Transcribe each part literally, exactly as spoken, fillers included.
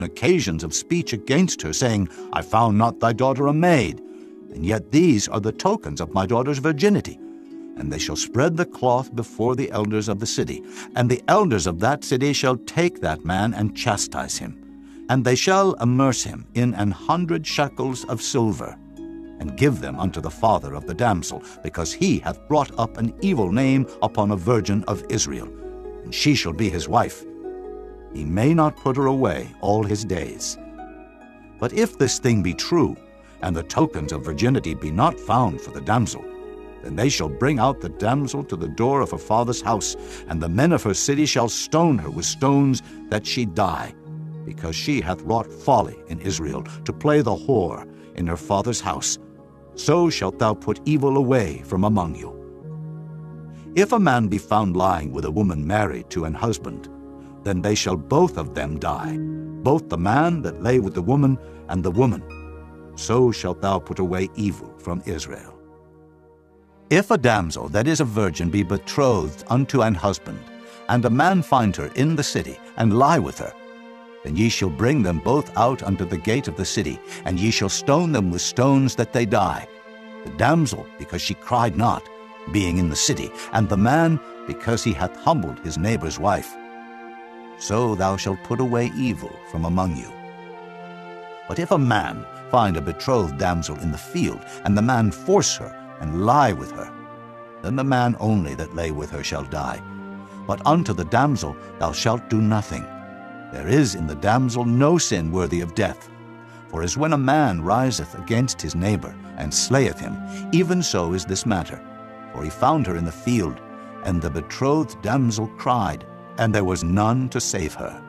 occasions of speech against her, saying, I found not thy daughter a maid. And yet these are the tokens of my daughter's virginity. And they shall spread the cloth before the elders of the city. And the elders of that city shall take that man and chastise him. And they shall immerse him in an hundred shekels of silver, and give them unto the father of the damsel, because he hath brought up an evil name upon a virgin of Israel, and she shall be his wife. He may not put her away all his days. But if this thing be true, and the tokens of virginity be not found for the damsel, then they shall bring out the damsel to the door of her father's house, and the men of her city shall stone her with stones, that she die, because she hath wrought folly in Israel, to play the whore in her father's house. So shalt thou put evil away from among you. If a man be found lying with a woman married to an husband, then they shall both of them die, both the man that lay with the woman and the woman. So shalt thou put away evil from Israel. If a damsel that is a virgin be betrothed unto an husband, and a man find her in the city, and lie with her, then ye shall bring them both out unto the gate of the city, and ye shall stone them with stones that they die, the damsel because she cried not, being in the city, and the man because he hath humbled his neighbor's wife. So thou shalt put away evil from among you. But if a man find a betrothed damsel in the field, and the man force her, and lie with her, then the man only that lay with her shall die. But unto the damsel thou shalt do nothing. There is in the damsel no sin worthy of death. For as when a man riseth against his neighbor, and slayeth him, even so is this matter. For he found her in the field, and the betrothed damsel cried, and there was none to save her.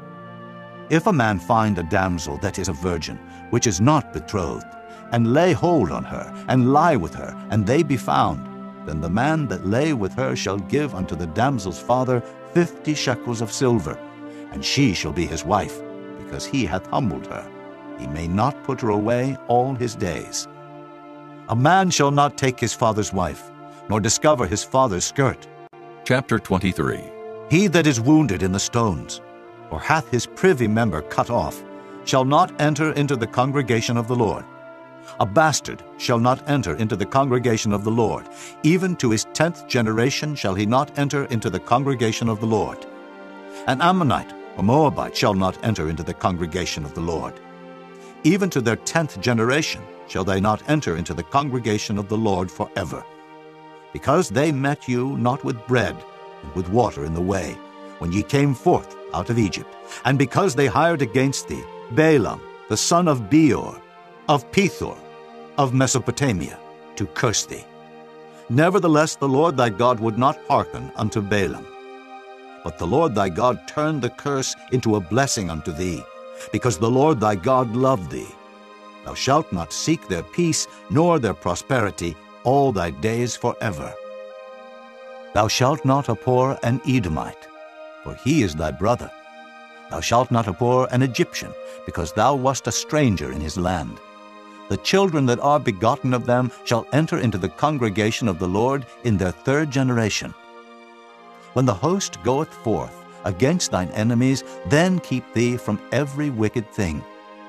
If a man find a damsel that is a virgin, which is not betrothed, and lay hold on her, and lie with her, and they be found, then the man that lay with her shall give unto the damsel's father fifty shekels of silver, and she shall be his wife, because he hath humbled her. He may not put her away all his days. A man shall not take his father's wife, nor discover his father's skirt. Chapter twenty-three. He that is wounded in the stones, or hath his privy member cut off, shall not enter into the congregation of the Lord. A bastard shall not enter into the congregation of the Lord. Even to his tenth generation shall he not enter into the congregation of the Lord. An Ammonite or Moabite shall not enter into the congregation of the Lord. Even to their tenth generation shall they not enter into the congregation of the Lord forever. Because they met you not with bread and with water in the way, when ye came forth out of Egypt, and because they hired against thee Balaam, the son of Beor, of Pethor, of Mesopotamia, to curse thee. Nevertheless the Lord thy God would not hearken unto Balaam. But the Lord thy God turned the curse into a blessing unto thee, because the Lord thy God loved thee. Thou shalt not seek their peace, nor their prosperity, all thy days forever. Thou shalt not abhor an Edomite, for he is thy brother. Thou shalt not abhor an Egyptian, because thou wast a stranger in his land. The children that are begotten of them shall enter into the congregation of the Lord in their third generation. When the host goeth forth against thine enemies, then keep thee from every wicked thing.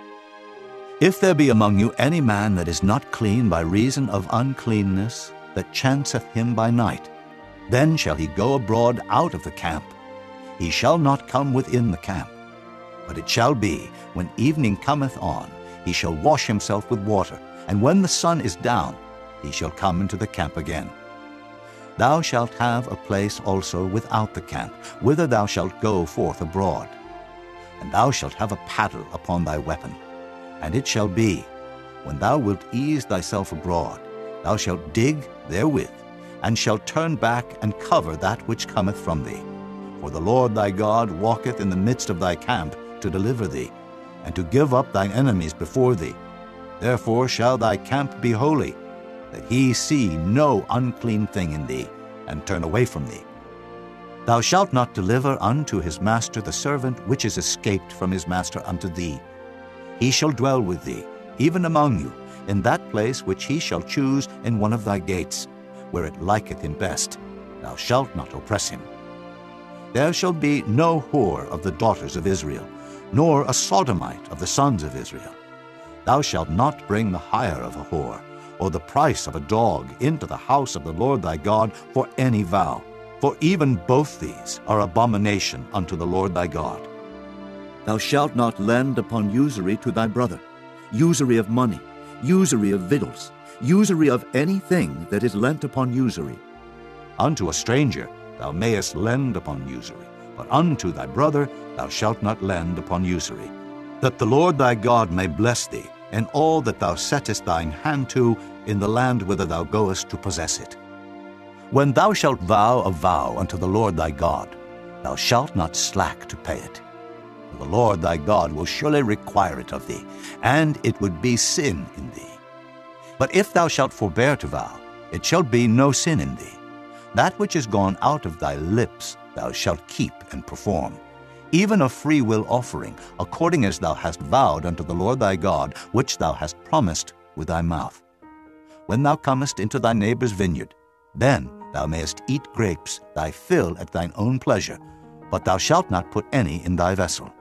If there be among you any man that is not clean by reason of uncleanness, that chanceth him by night, then shall he go abroad out of the camp. He shall not come within the camp. But it shall be, when evening cometh on, he shall wash himself with water, and when the sun is down, he shall come into the camp again. Thou shalt have a place also without the camp, whither thou shalt go forth abroad. And thou shalt have a paddle upon thy weapon. And it shall be, when thou wilt ease thyself abroad, thou shalt dig therewith, and shalt turn back and cover that which cometh from thee. For the Lord thy God walketh in the midst of thy camp to deliver thee, and to give up thine enemies before thee. Therefore shall thy camp be holy, that he see no unclean thing in thee, and turn away from thee. Thou shalt not deliver unto his master the servant which is escaped from his master unto thee. He shall dwell with thee, even among you, in that place which he shall choose in one of thy gates, where it liketh him best. Thou shalt not oppress him. There shall be no whore of the daughters of Israel, nor a sodomite of the sons of Israel. Thou shalt not bring the hire of a whore, or the price of a dog into the house of the Lord thy God for any vow, for even both these are abomination unto the Lord thy God. Thou shalt not lend upon usury to thy brother, usury of money, usury of victuals, usury of anything that is lent upon usury. Unto a stranger thou mayest lend upon usury, but unto thy brother thou shalt not lend upon usury, that the Lord thy God may bless thee in all that thou settest thine hand to in the land whither thou goest to possess it. When thou shalt vow a vow unto the Lord thy God, thou shalt not slack to pay it. For the Lord thy God will surely require it of thee, and it would be sin in thee. But if thou shalt forbear to vow, it shall be no sin in thee. That which is gone out of thy lips thou shalt keep and perform, even a free will offering, according as thou hast vowed unto the Lord thy God, which thou hast promised with thy mouth. When thou comest into thy neighbor's vineyard, then thou mayest eat grapes thy fill at thine own pleasure, but thou shalt not put any in thy vessel.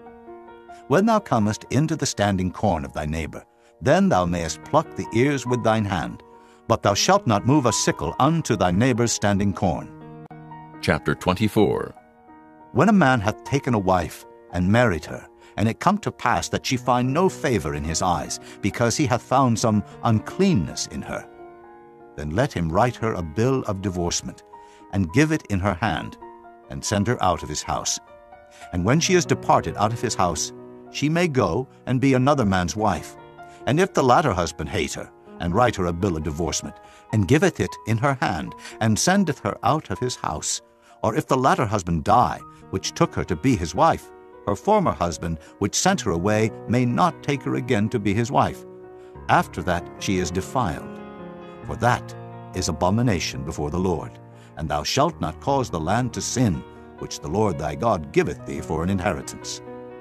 When thou comest into the standing corn of thy neighbor, then thou mayest pluck the ears with thine hand, but thou shalt not move a sickle unto thy neighbor's standing corn. Chapter twenty-four. When a man hath taken a wife, and married her, and it come to pass that she find no favor in his eyes, because he hath found some uncleanness in her, then let him write her a bill of divorcement, and give it in her hand, and send her out of his house. And when she is departed out of his house, she may go and be another man's wife. And if the latter husband hate her, and write her a bill of divorcement, and giveth it in her hand, and sendeth her out of his house, or if the latter husband die, which took her to be his wife, her former husband, which sent her away, may not take her again to be his wife. After that she is defiled. For that is abomination before the Lord, and thou shalt not cause the land to sin, which the Lord thy God giveth thee for an inheritance.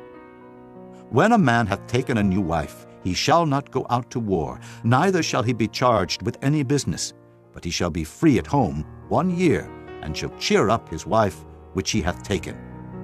When a man hath taken a new wife, he shall not go out to war, neither shall he be charged with any business, but he shall be free at home one year, and shall cheer up his wife which he hath taken.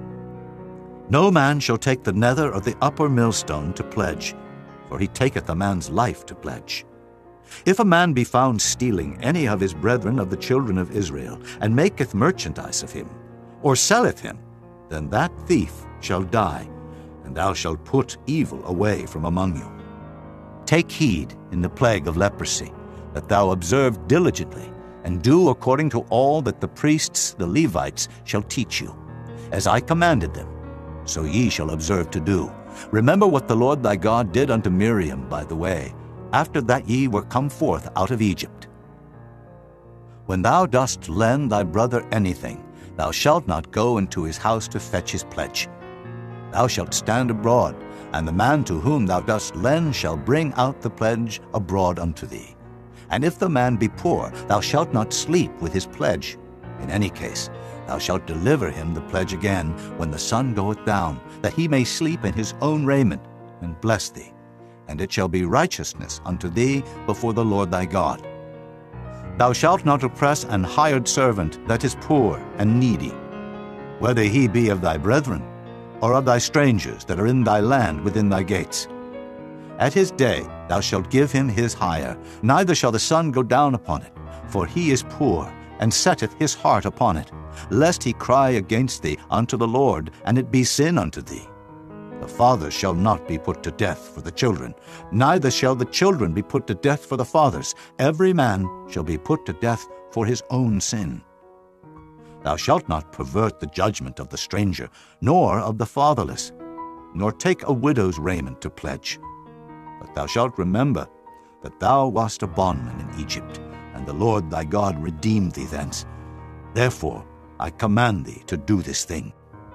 No man shall take the nether or the upper millstone to pledge, for he taketh a man's life to pledge. If a man be found stealing any of his brethren of the children of Israel, and maketh merchandise of him, or selleth him, then that thief shall die, and thou shalt put evil away from among you. Take heed in the plague of leprosy, that thou observe diligently, and do according to all that the priests, the Levites, shall teach you. As I commanded them, so ye shall observe to do. Remember what the Lord thy God did unto Miriam by the way, after that ye were come forth out of Egypt. When thou dost lend thy brother anything, thou shalt not go into his house to fetch his pledge. Thou shalt stand abroad, and the man to whom thou dost lend shall bring out the pledge abroad unto thee. And if the man be poor, thou shalt not sleep with his pledge. In any case, thou shalt deliver him the pledge again when the sun goeth down, that he may sleep in his own raiment, and bless thee. And it shall be righteousness unto thee before the Lord thy God. Thou shalt not oppress an hired servant that is poor and needy, whether he be of thy brethren, or of thy strangers that are in thy land within thy gates. At his day thou shalt give him his hire, neither shall the sun go down upon it, for he is poor, and setteth his heart upon it, lest he cry against thee unto the Lord, and it be sin unto thee. The fathers shall not be put to death for the children, neither shall the children be put to death for the fathers. Every man shall be put to death for his own sin. Thou shalt not pervert the judgment of the stranger, nor of the fatherless, nor take a widow's raiment to pledge. But thou shalt remember that thou wast a bondman in Egypt, and the Lord thy God redeemed thee thence. Therefore I command thee to do this thing.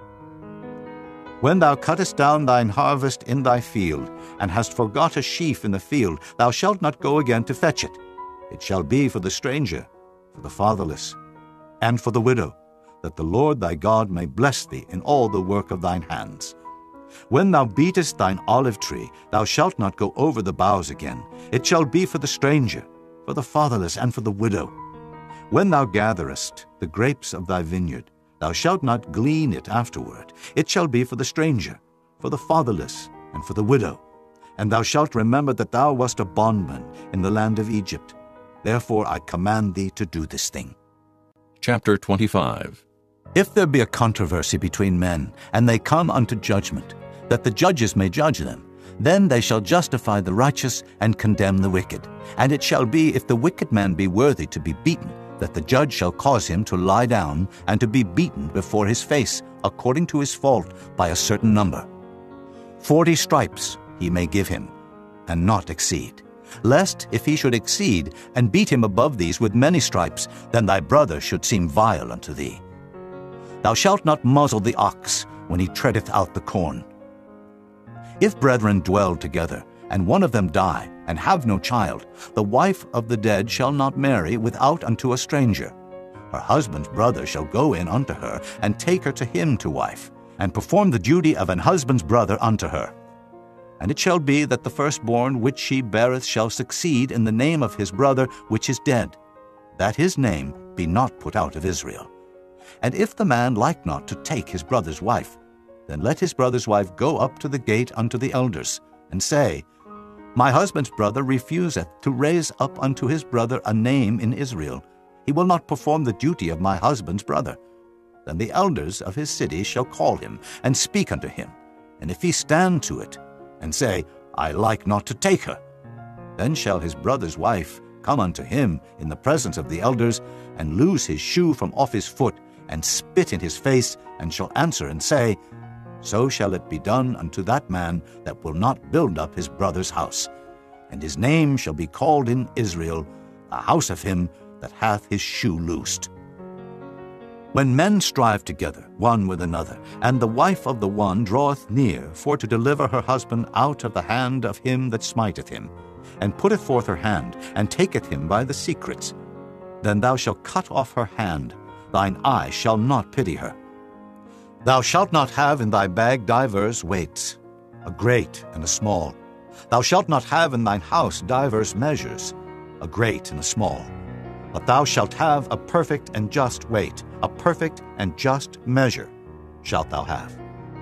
When thou cuttest down thine harvest in thy field, and hast forgot a sheaf in the field, thou shalt not go again to fetch it. It shall be for the stranger, for the fatherless, and for the widow, that the Lord thy God may bless thee in all the work of thine hands. When thou beatest thine olive tree, thou shalt not go over the boughs again. It shall be for the stranger, for the fatherless, and for the widow. When thou gatherest the grapes of thy vineyard, thou shalt not glean it afterward. It shall be for the stranger, for the fatherless, and for the widow. And thou shalt remember that thou wast a bondman in the land of Egypt. Therefore I command thee to do this thing. Chapter twenty-five. If there be a controversy between men, and they come unto judgment, that the judges may judge them, then they shall justify the righteous and condemn the wicked. And it shall be, if the wicked man be worthy to be beaten, that the judge shall cause him to lie down and to be beaten before his face, according to his fault, by a certain number. Forty stripes he may give him, and not exceed. Lest, if he should exceed, and beat him above these with many stripes, then thy brother should seem vile unto thee. Thou shalt not muzzle the ox when he treadeth out the corn. If brethren dwell together, and one of them die, and have no child, the wife of the dead shall not marry without unto a stranger. Her husband's brother shall go in unto her, and take her to him to wife, and perform the duty of an husband's brother unto her. And it shall be that the firstborn which she beareth shall succeed in the name of his brother which is dead, that his name be not put out of Israel. And if the man like not to take his brother's wife, then let his brother's wife go up to the gate unto the elders, and say, My husband's brother refuseth to raise up unto his brother a name in Israel. He will not perform the duty of my husband's brother. Then the elders of his city shall call him, and speak unto him. And if he stand to it, and say, I like not to take her, then shall his brother's wife come unto him in the presence of the elders, and loose his shoe from off his foot, and spit in his face, and shall answer and say, So shall it be done unto that man that will not build up his brother's house. And his name shall be called in Israel, the house of him that hath his shoe loosed. When men strive together one with another, and the wife of the one draweth near for to deliver her husband out of the hand of him that smiteth him, and putteth forth her hand, and taketh him by the secrets, then thou shalt cut off her hand, thine eye shall not pity her. Thou shalt not have in thy bag divers weights, a great and a small. Thou shalt not have in thine house divers measures, a great and a small. But thou shalt have a perfect and just weight, a perfect and just measure shalt thou have.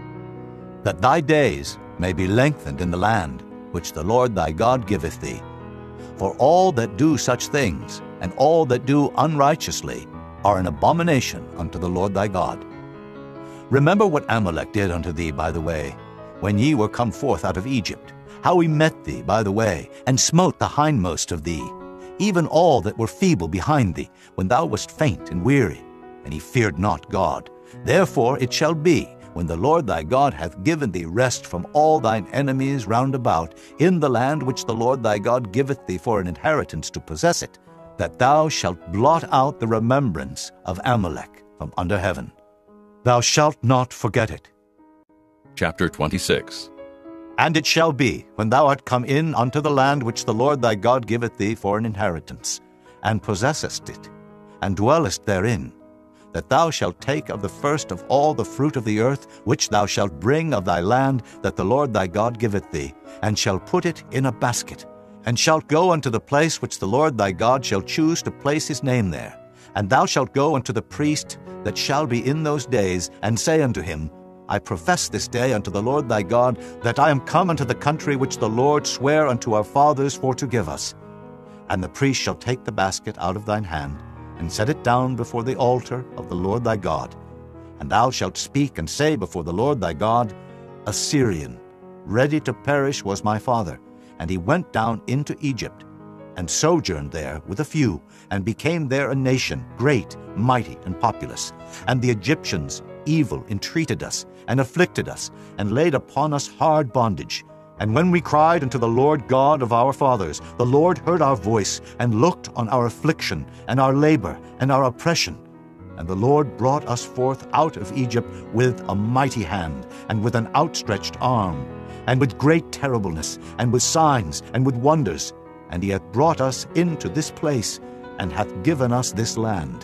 That thy days may be lengthened in the land which the Lord thy God giveth thee. For all that do such things, and all that do unrighteously, are an abomination unto the Lord thy God. Remember what Amalek did unto thee by the way, when ye were come forth out of Egypt, how he met thee by the way, and smote the hindmost of thee, even all that were feeble behind thee, when thou wast faint and weary, and he feared not God. Therefore it shall be, when the Lord thy God hath given thee rest from all thine enemies round about, in the land which the Lord thy God giveth thee for an inheritance to possess it, that thou shalt blot out the remembrance of Amalek from under heaven. Thou shalt not forget it. Chapter twenty-six. And it shall be, when thou art come in unto the land which the Lord thy God giveth thee for an inheritance, and possessest it, and dwellest therein, that thou shalt take of the first of all the fruit of the earth, which thou shalt bring of thy land that the Lord thy God giveth thee, and shalt put it in a basket, and shalt go unto the place which the Lord thy God shall choose to place his name there. And thou shalt go unto the priest that shall be in those days, and say unto him, I profess this day unto the Lord thy God, that I am come unto the country which the Lord sware unto our fathers for to give us. And the priest shall take the basket out of thine hand, and set it down before the altar of the Lord thy God. And thou shalt speak and say before the Lord thy God, A Syrian, ready to perish was my father, and he went down into Egypt, and sojourned there with a few, and became there a nation, great, mighty, and populous. And the Egyptians evil entreated us, and afflicted us, and laid upon us hard bondage. And when we cried unto the Lord God of our fathers, the Lord heard our voice, and looked on our affliction, and our labor, and our oppression. And the Lord brought us forth out of Egypt with a mighty hand, and with an outstretched arm, and with great terribleness, and with signs, and with wonders. And he hath brought us into this place, and hath given us this land,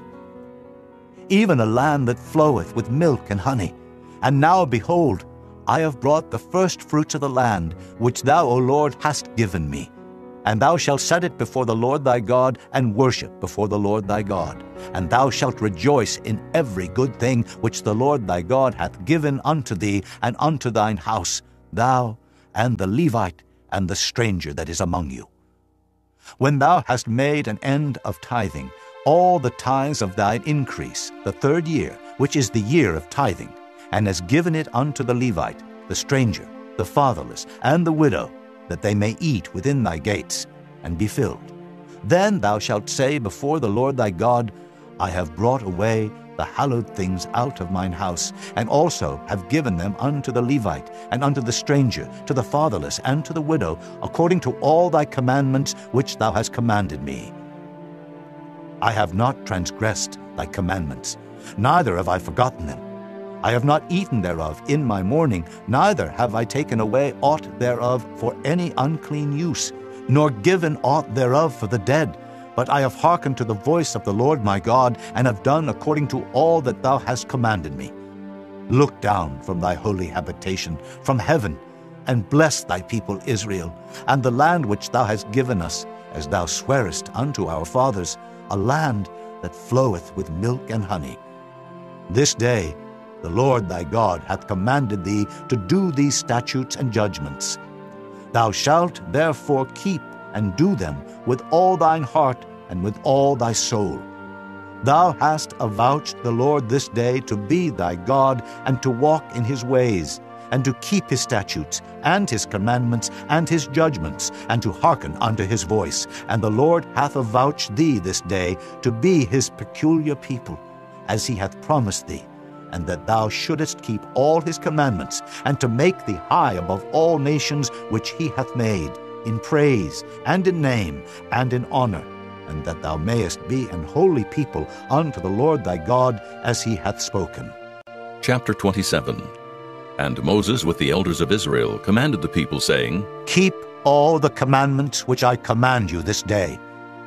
even a land that floweth with milk and honey. And now, behold, I have brought the first fruits of the land, which thou, O Lord, hast given me. And thou shalt set it before the Lord thy God, and worship before the Lord thy God. And thou shalt rejoice in every good thing which the Lord thy God hath given unto thee and unto thine house, thou and the Levite and the stranger that is among you. When thou hast made an end of tithing, all the tithes of thine increase, the third year, which is the year of tithing, and hast given it unto the Levite, the stranger, the fatherless, and the widow, that they may eat within thy gates, and be filled. Then thou shalt say before the Lord thy God, I have brought away the hallowed things out of mine house, and also have given them unto the Levite, and unto the stranger, to the fatherless, and to the widow, according to all thy commandments which thou hast commanded me. I have not transgressed thy commandments, neither have I forgotten them. I have not eaten thereof in my mourning, neither have I taken away aught thereof for any unclean use, nor given aught thereof for the dead. But I have hearkened to the voice of the Lord my God, and have done according to all that thou hast commanded me. Look down from thy holy habitation, from heaven, and bless thy people Israel, and the land which thou hast given us, as thou swarest unto our fathers, a land that floweth with milk and honey. This day the Lord thy God hath commanded thee to do these statutes and judgments. Thou shalt therefore keep and do them with all thine heart and with all thy soul. Thou hast avouched the Lord this day to be thy God, and to walk in his ways, and to keep his statutes, and his commandments, and his judgments, and to hearken unto his voice. And the Lord hath avouched thee this day to be his peculiar people, as he hath promised thee, and that thou shouldest keep all his commandments, and to make thee high above all nations which he hath made, in praise, and in name, and in honor, and that thou mayest be an holy people unto the Lord thy God, as he hath spoken. Chapter twenty-seven. And Moses with the elders of Israel commanded the people, saying, Keep all the commandments which I command you this day.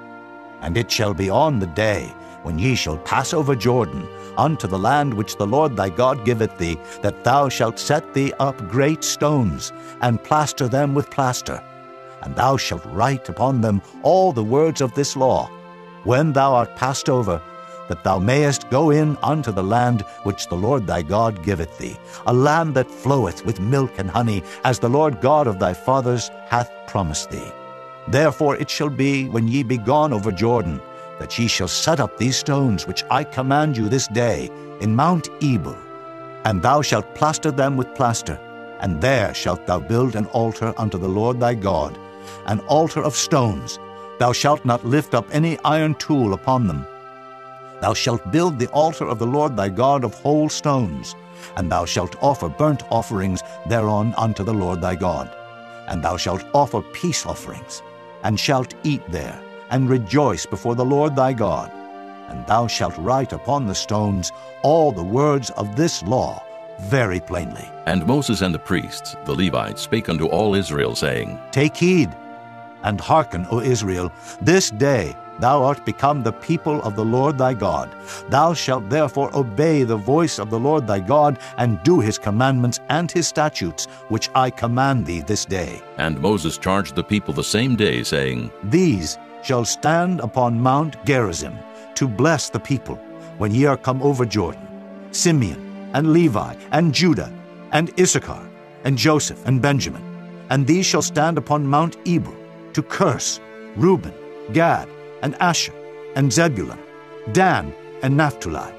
And it shall be on the day when ye shall pass over Jordan unto the land which the Lord thy God giveth thee, that thou shalt set thee up great stones, and plaster them with plaster. And thou shalt write upon them all the words of this law, when thou art passed over, that thou mayest go in unto the land which the Lord thy God giveth thee, a land that floweth with milk and honey, as the Lord God of thy fathers hath promised thee. Therefore it shall be, when ye be gone over Jordan, that ye shall set up these stones which I command you this day in Mount Ebal, and thou shalt plaster them with plaster, and there shalt thou build an altar unto the Lord thy God, an altar of stones. Thou shalt not lift up any iron tool upon them. Thou shalt build the altar of the Lord thy God of whole stones, and thou shalt offer burnt offerings thereon unto the Lord thy God. And thou shalt offer peace offerings, and shalt eat there, and rejoice before the Lord thy God. And thou shalt write upon the stones all the words of this law very plainly. And Moses and the priests, the Levites, spake unto all Israel, saying, Take heed, and hearken, O Israel, this day thou art become the people of the Lord thy God. Thou shalt therefore obey the voice of the Lord thy God, and do his commandments and his statutes, which I command thee this day. And Moses charged the people the same day, saying, These shall stand upon Mount Gerizim, to bless the people, when ye are come over Jordan, Simeon, and Levi, and Judah, and Issachar, and Joseph, and Benjamin. And these shall stand upon Mount Ebal, to curse Reuben, Gad, and Asher, and Zebulun, Dan, and Naphtali.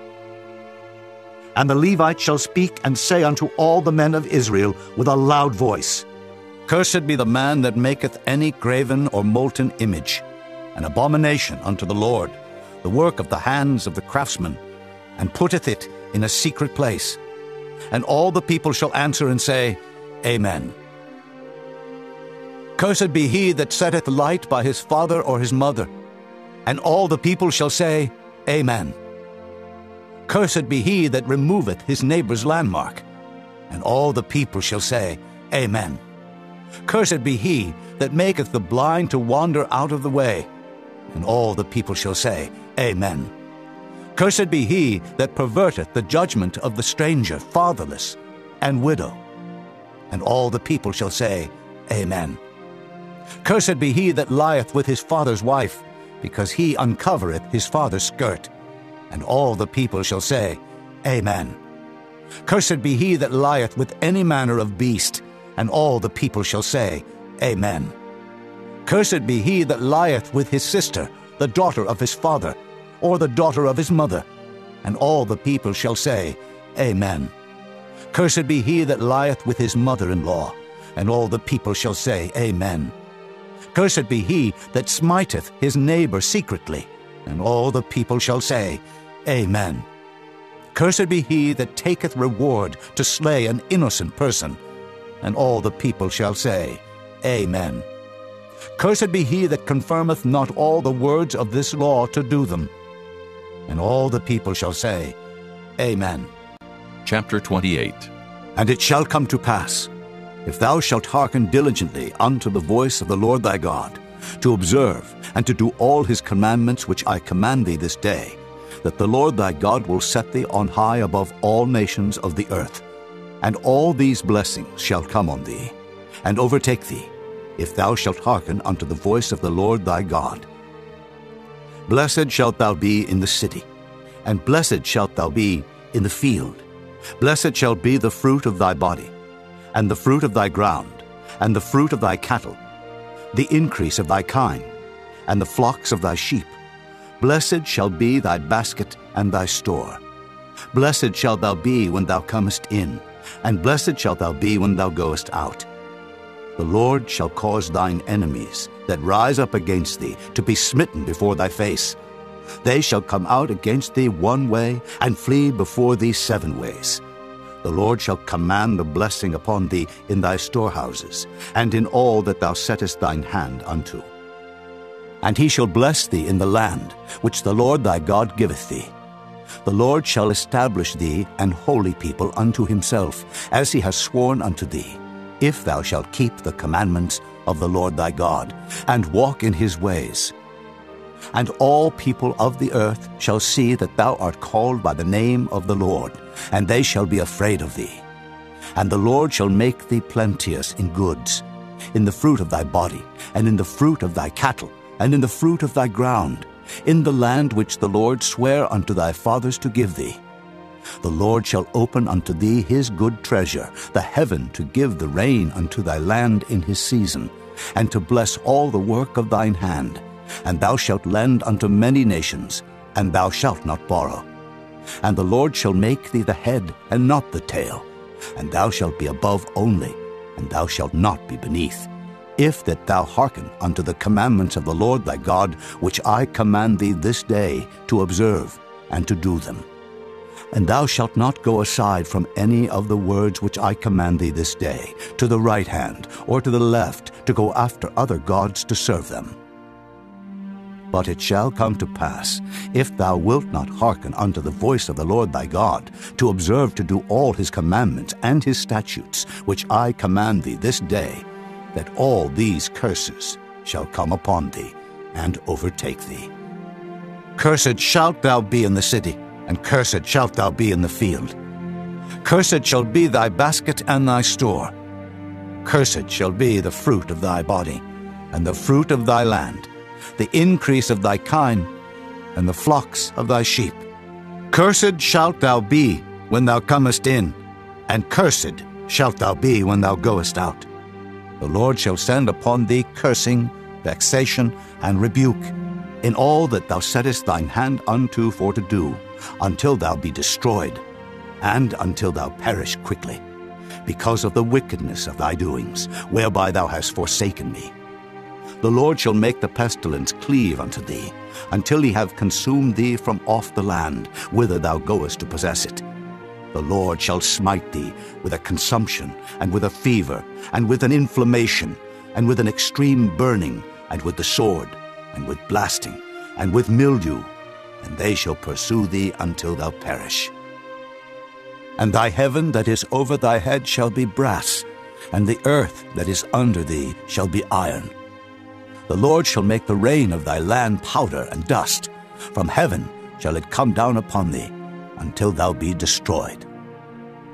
And the Levites shall speak and say unto all the men of Israel with a loud voice, Cursed be the man that maketh any graven or molten image, an abomination unto the Lord, the work of the hands of the craftsman, and putteth it in a secret place. And all the people shall answer and say, Amen. Cursed be he that setteth light by his father or his mother. And all the people shall say, Amen. Cursed be he that removeth his neighbor's landmark. And all the people shall say, Amen. Cursed be he that maketh the blind to wander out of the way. And all the people shall say, Amen. Cursed be he that perverteth the judgment of the stranger, fatherless, and widow. And all the people shall say, Amen. Cursed be he that lieth with his father's wife, because he uncovereth his father's skirt. And all the people shall say, Amen. Cursed be he that lieth with any manner of beast, and all the people shall say, Amen. Cursed be he that lieth with his sister, the daughter of his father, or the daughter of his mother, and all the people shall say, Amen. Cursed be he that lieth with his mother-in-law, and all the people shall say, Amen. Cursed be he that smiteth his neighbor secretly, and all the people shall say, Amen. Cursed be he that taketh reward to slay an innocent person, and all the people shall say, Amen. Cursed be he that confirmeth not all the words of this law to do them. And all the people shall say, Amen. Chapter twenty-eight. And it shall come to pass, if thou shalt hearken diligently unto the voice of the Lord thy God, to observe and to do all his commandments which I command thee this day, that the Lord thy God will set thee on high above all nations of the earth. And all these blessings shall come on thee, and overtake thee, if thou shalt hearken unto the voice of the Lord thy God. Blessed shalt thou be in the city, and blessed shalt thou be in the field. Blessed shall be the fruit of thy body, and the fruit of thy ground, and the fruit of thy cattle, the increase of thy kine, and the flocks of thy sheep. Blessed shall be thy basket and thy store. Blessed shalt thou be when thou comest in, and blessed shalt thou be when thou goest out. The Lord shall cause thine enemies that rise up against thee to be smitten before thy face. They shall come out against thee one way, and flee before thee seven ways. The Lord shall command the blessing upon thee in thy storehouses, and in all that thou settest thine hand unto. And he shall bless thee in the land which the Lord thy God giveth thee. The Lord shall establish thee an holy people unto himself, as he has sworn unto thee, if thou shalt keep the commandments of the Lord thy God, and walk in his ways. And all people of the earth shall see that thou art called by the name of the Lord, and they shall be afraid of thee. And the Lord shall make thee plenteous in goods, in the fruit of thy body, and in the fruit of thy cattle, and in the fruit of thy ground, in the land which the Lord sware unto thy fathers to give thee. The Lord shall open unto thee his good treasure, the heaven, to give the rain unto thy land in his season, and to bless all the work of thine hand. And thou shalt lend unto many nations, and thou shalt not borrow. And the Lord shall make thee the head, and not the tail. And thou shalt be above only, and thou shalt not be beneath, if that thou hearken unto the commandments of the Lord thy God, which I command thee this day to observe and to do them. And thou shalt not go aside from any of the words which I command thee this day, to the right hand or to the left, to go after other gods to serve them. But it shall come to pass, if thou wilt not hearken unto the voice of the Lord thy God, to observe to do all his commandments and his statutes, which I command thee this day, that all these curses shall come upon thee and overtake thee. Cursed shalt thou be in the city, and cursed shalt thou be in the field. Cursed shall be thy basket and thy store. Cursed shall be the fruit of thy body, and the fruit of thy land, the increase of thy kine, and the flocks of thy sheep. Cursed shalt thou be when thou comest in, and cursed shalt thou be when thou goest out. The Lord shall send upon thee cursing, vexation, and rebuke, in all that thou settest thine hand unto for to do, until thou be destroyed, and until thou perish quickly, because of the wickedness of thy doings, whereby thou hast forsaken me. The Lord shall make the pestilence cleave unto thee, until he have consumed thee from off the land, whither thou goest to possess it. The Lord shall smite thee with a consumption, and with a fever, and with an inflammation, and with an extreme burning, and with the sword, and with blasting, and with mildew, and they shall pursue thee until thou perish. And thy heaven that is over thy head shall be brass, and the earth that is under thee shall be iron. The Lord shall make the rain of thy land powder and dust. From heaven shall it come down upon thee, until thou be destroyed.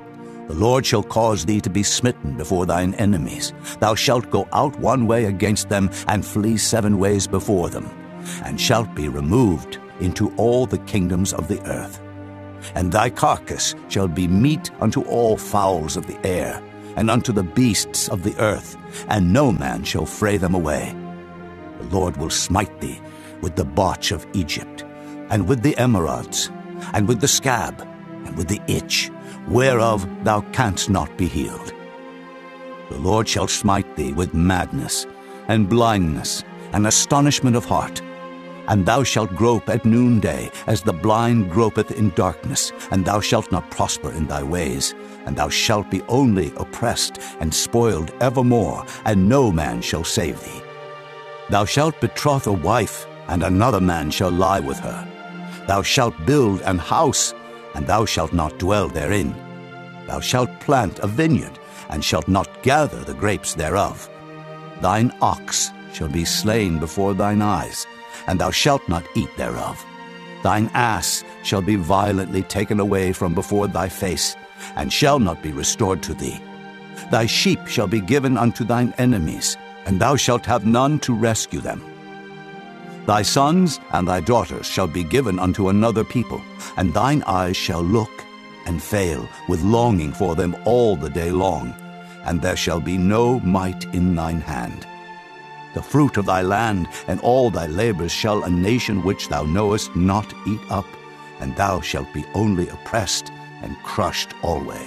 The Lord shall cause thee to be smitten before thine enemies. Thou shalt go out one way against them, and flee seven ways before them, and shalt be removed into all the kingdoms of the earth. And thy carcass shall be meat unto all fowls of the air, and unto the beasts of the earth, and no man shall fray them away. The Lord will smite thee with the botch of Egypt, and with the emerods, and with the scab, and with the itch, whereof thou canst not be healed. The Lord shall smite thee with madness, and blindness, and astonishment of heart. And thou shalt grope at noonday, as the blind gropeth in darkness, and thou shalt not prosper in thy ways, and thou shalt be only oppressed and spoiled evermore, and no man shall save thee. Thou shalt betroth a wife, and another man shall lie with her. Thou shalt build an house, and thou shalt not dwell therein. Thou shalt plant a vineyard, and shalt not gather the grapes thereof. Thine ox shall be slain before thine eyes, and thou shalt not eat thereof. Thine ass shall be violently taken away from before thy face, and shall not be restored to thee. Thy sheep shall be given unto thine enemies, and thou shalt have none to rescue them. Thy sons and thy daughters shall be given unto another people, and thine eyes shall look and fail with longing for them all the day long, and there shall be no might in thine hand. The fruit of thy land and all thy labors shall a nation which thou knowest not eat up, and thou shalt be only oppressed and crushed alway.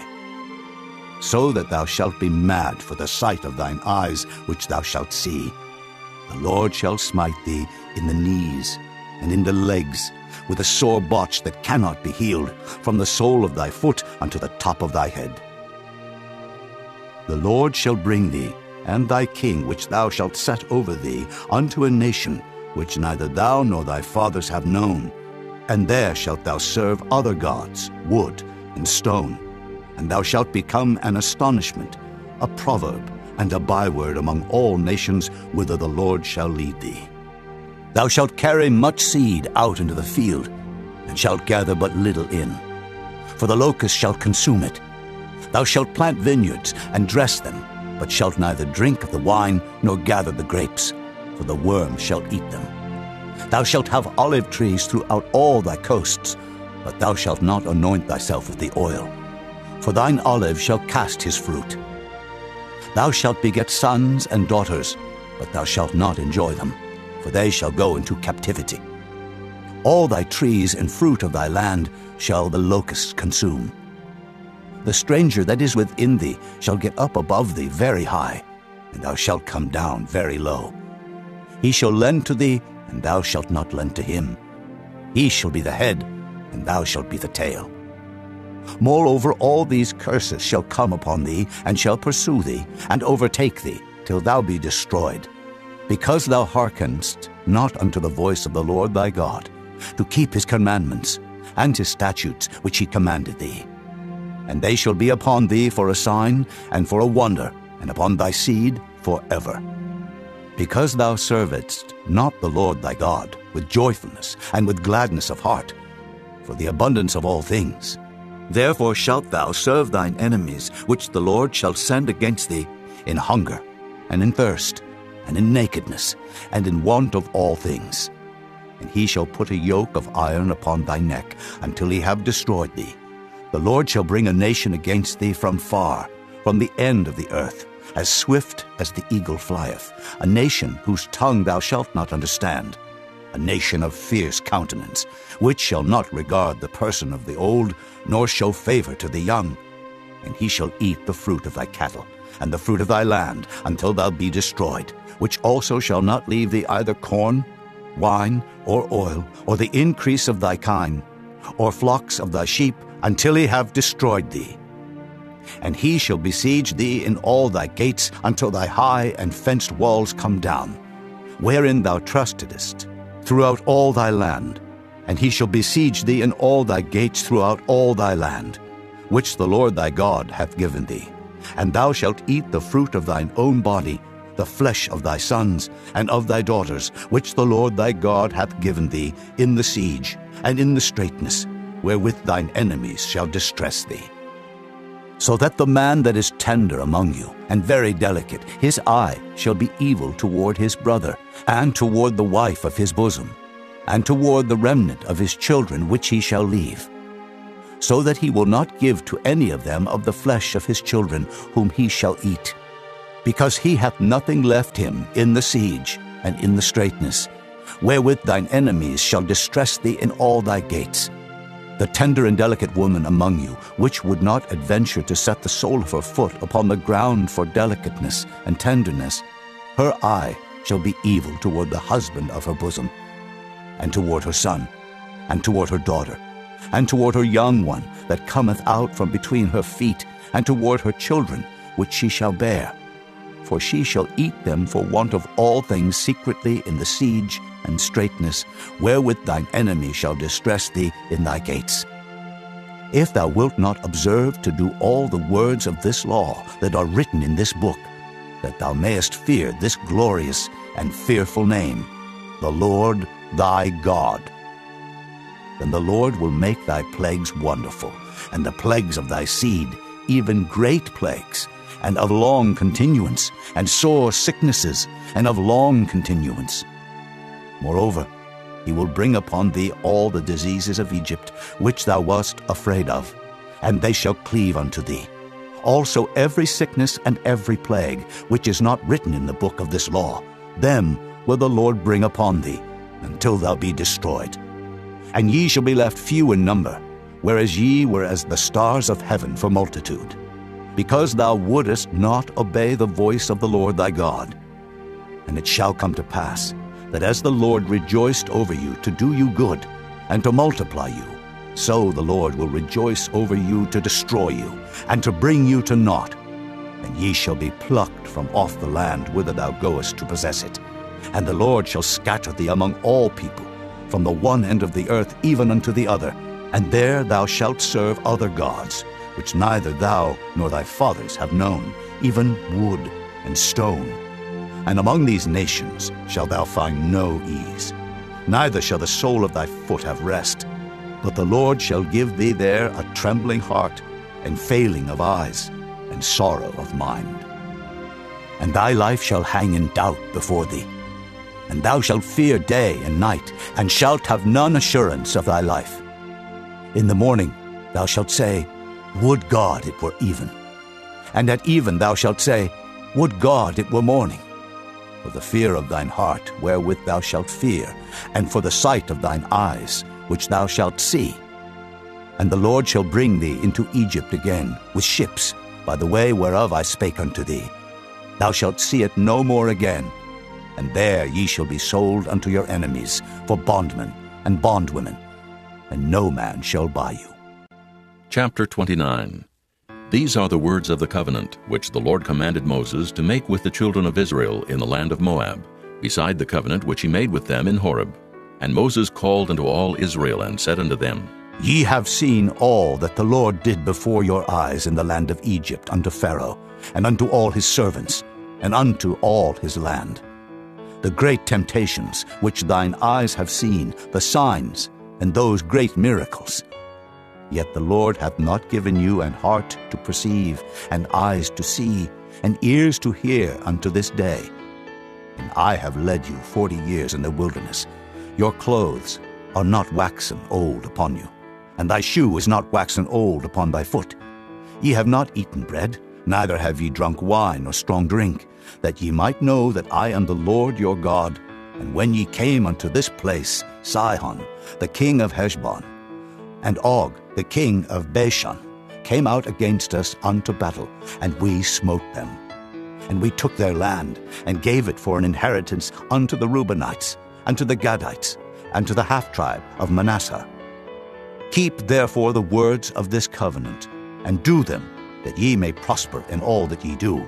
So that thou shalt be mad for the sight of thine eyes which thou shalt see. The Lord shall smite thee in the knees and in the legs, with a sore botch that cannot be healed, from the sole of thy foot unto the top of thy head. The Lord shall bring thee, and thy king which thou shalt set over thee, unto a nation which neither thou nor thy fathers have known, and there shalt thou serve other gods, wood and stone, and thou shalt become an astonishment, a proverb, and a byword among all nations whither the Lord shall lead thee. Thou shalt carry much seed out into the field, and shalt gather but little in, for the locust shall consume it. Thou shalt plant vineyards and dress them, but shalt neither drink of the wine nor gather the grapes, for the worm shall eat them. Thou shalt have olive trees throughout all thy coasts, but thou shalt not anoint thyself with the oil, for thine olive shall cast his fruit. Thou shalt beget sons and daughters, but thou shalt not enjoy them, for they shall go into captivity. All thy trees and fruit of thy land shall the locusts consume. The stranger that is within thee shall get up above thee very high, and thou shalt come down very low. He shall lend to thee, and thou shalt not lend to him. He shall be the head, and thou shalt be the tail. Moreover, all these curses shall come upon thee, and shall pursue thee, and overtake thee, till thou be destroyed, because thou hearkenest not unto the voice of the Lord thy God, to keep his commandments, and his statutes which he commanded thee. And they shall be upon thee for a sign, and for a wonder, and upon thy seed forever. Because thou servedst not the Lord thy God with joyfulness and with gladness of heart, for the abundance of all things, therefore shalt thou serve thine enemies, which the Lord shall send against thee, in hunger, and in thirst, and in nakedness, and in want of all things. And he shall put a yoke of iron upon thy neck, until he have destroyed thee. The Lord shall bring a nation against thee from far, from the end of the earth, as swift as the eagle flieth, a nation whose tongue thou shalt not understand, a nation of fierce countenance, which shall not regard the person of the old, nor show favor to the young. And he shall eat the fruit of thy cattle, and the fruit of thy land, until thou be destroyed, which also shall not leave thee either corn, wine, or oil, or the increase of thy kine, or flocks of thy sheep, until he have destroyed thee. And he shall besiege thee in all thy gates, until thy high and fenced walls come down, wherein thou trustedest, throughout all thy land. And he shall besiege thee in all thy gates throughout all thy land, which the Lord thy God hath given thee. And thou shalt eat the fruit of thine own body, the flesh of thy sons and of thy daughters, which the Lord thy God hath given thee, in the siege and in the straitness, wherewith thine enemies shall distress thee. So that the man that is tender among you, and very delicate, his eye shall be evil toward his brother, and toward the wife of his bosom, and toward the remnant of his children which he shall leave, so that he will not give to any of them of the flesh of his children whom he shall eat, because he hath nothing left him in the siege and in the straitness, wherewith thine enemies shall distress thee in all thy gates. The tender and delicate woman among you, which would not adventure to set the sole of her foot upon the ground for delicateness and tenderness, her eye shall be evil toward the husband of her bosom, and toward her son, and toward her daughter, and toward her young one that cometh out from between her feet, and toward her children which she shall bear. For she shall eat them for want of all things secretly in the siege and straitness, wherewith thine enemy shall distress thee in thy gates. If thou wilt not observe to do all the words of this law that are written in this book, that thou mayest fear this glorious and fearful name, the Lord thy God, then the Lord will make thy plagues wonderful, and the plagues of thy seed, even great plagues, and of long continuance, and sore sicknesses, and of long continuance. Moreover, he will bring upon thee all the diseases of Egypt, which thou wast afraid of, and they shall cleave unto thee. Also every sickness and every plague, which is not written in the book of this law, them will the Lord bring upon thee, until thou be destroyed. And ye shall be left few in number, whereas ye were as the stars of heaven for multitude, because thou wouldest not obey the voice of the Lord thy God. And it shall come to pass, that as the Lord rejoiced over you to do you good, and to multiply you, so the Lord will rejoice over you to destroy you, and to bring you to naught. And ye shall be plucked from off the land whither thou goest to possess it. And the Lord shall scatter thee among all people, from the one end of the earth even unto the other, and there thou shalt serve other gods, which neither thou nor thy fathers have known, even wood and stone. And among these nations shalt thou find no ease, neither shall the sole of thy foot have rest. But the Lord shall give thee there a trembling heart, and failing of eyes, and sorrow of mind. And thy life shall hang in doubt before thee, and thou shalt fear day and night, and shalt have none assurance of thy life. In the morning thou shalt say, Would God it were even. And at even thou shalt say, Would God it were morning. For the fear of thine heart wherewith thou shalt fear, and for the sight of thine eyes which thou shalt see. And the Lord shall bring thee into Egypt again with ships, by the way whereof I spake unto thee. Thou shalt see it no more again, and there ye shall be sold unto your enemies for bondmen and bondwomen, and no man shall buy you. Chapter twenty-nine. These are the words of the covenant which the Lord commanded Moses to make with the children of Israel in the land of Moab, beside the covenant which he made with them in Horeb. And Moses called unto all Israel, and said unto them, Ye have seen all that the Lord did before your eyes in the land of Egypt unto Pharaoh, and unto all his servants, and unto all his land. The great temptations which thine eyes have seen, the signs, and those great miracles. Yet the Lord hath not given you an heart to perceive, and eyes to see, and ears to hear unto this day. And I have led you forty years in the wilderness. Your clothes are not waxen old upon you, and thy shoe is not waxen old upon thy foot. Ye have not eaten bread, neither have ye drunk wine or strong drink, that ye might know that I am the Lord your God. And when ye came unto this place, Sihon, the king of Heshbon, and Og, the king of Bashan, came out against us unto battle, and we smote them. And we took their land, and gave it for an inheritance unto the Reubenites, and to the Gadites, and to the half-tribe of Manasseh. Keep therefore the words of this covenant, and do them, that ye may prosper in all that ye do.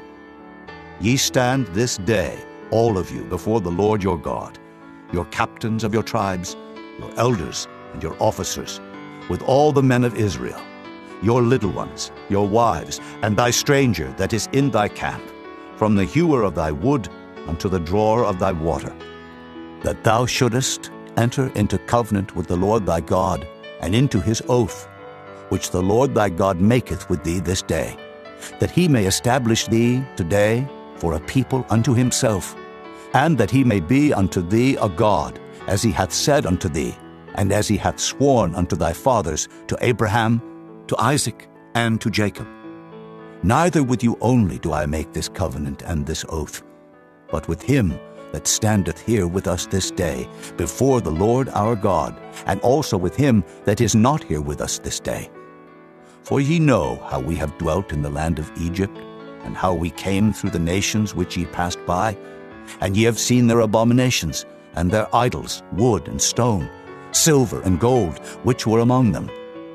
Ye stand this day, all of you, before the Lord your God, your captains of your tribes, your elders, and your officers, with all the men of Israel, your little ones, your wives, and thy stranger that is in thy camp, from the hewer of thy wood unto the drawer of thy water, that thou shouldest enter into covenant with the Lord thy God, and into his oath, which the Lord thy God maketh with thee this day, that he may establish thee today for a people unto himself, and that he may be unto thee a God, as he hath said unto thee, and as he hath sworn unto thy fathers, to Abraham, to Isaac, and to Jacob. Neither with you only do I make this covenant and this oath, but with him that standeth here with us this day before the Lord our God, and also with him that is not here with us this day. For ye know how we have dwelt in the land of Egypt, and how we came through the nations which ye passed by, and ye have seen their abominations, and their idols, wood and stone, silver and gold, which were among them.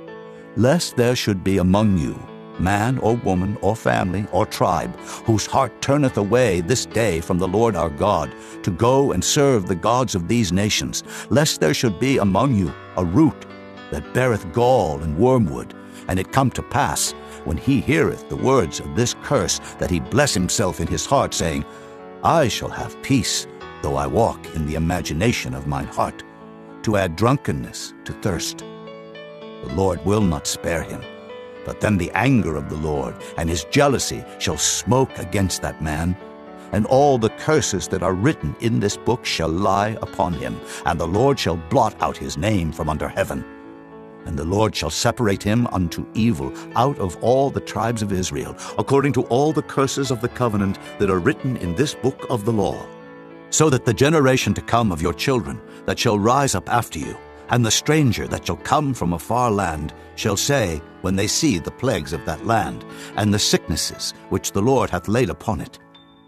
Lest there should be among you man or woman or family or tribe, whose heart turneth away this day from the Lord our God, to go and serve the gods of these nations, lest there should be among you a root that beareth gall and wormwood, and it come to pass, when he heareth the words of this curse, that he bless himself in his heart, saying, I shall have peace, though I walk in the imagination of mine heart, to add drunkenness to thirst. The Lord will not spare him, but then the anger of the Lord and his jealousy shall smoke against that man, and all the curses that are written in this book shall lie upon him, and the Lord shall blot out his name from under heaven. And the Lord shall separate him unto evil out of all the tribes of Israel, according to all the curses of the covenant that are written in this book of the law, so that the generation to come of your children that shall rise up after you, and the stranger that shall come from a far land, shall say, when they see the plagues of that land, and the sicknesses which the Lord hath laid upon it,